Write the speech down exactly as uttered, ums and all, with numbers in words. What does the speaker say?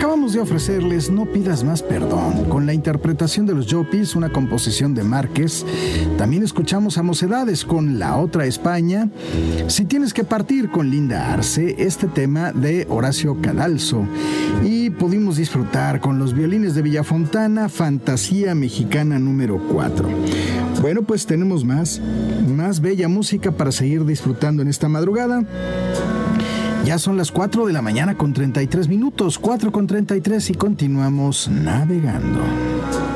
Acabamos de ofrecerles No pidas más perdón, con la interpretación de los Yopis, una composición de Márquez. También escuchamos a Mocedades con La Otra España. Si tienes que partir, con Linda Arce, este tema de Horacio Cadalso. Y pudimos disfrutar con los violines de Villafontana, Fantasía Mexicana número cuatro. Bueno, pues tenemos más, más bella música para seguir disfrutando en esta madrugada. Ya son las cuatro de la mañana con treinta y tres minutos, cuatro con treinta y tres, y continuamos navegando.